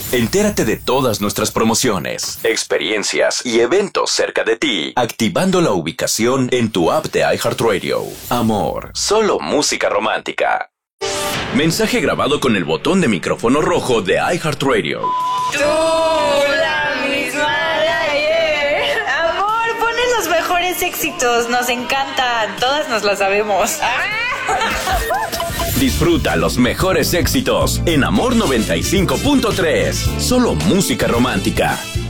Entérate de todas nuestras promociones, experiencias y eventos cerca de ti, activando la ubicación en tu app de iHeartRadio. Amor, solo música romántica. Mensaje grabado con el botón de micrófono rojo de iHeartRadio. Tú, la misma de ayer. Amor, pones los mejores éxitos, nos encantan, todas nos las sabemos. Disfruta los mejores éxitos en Amor 95.3. Solo música romántica.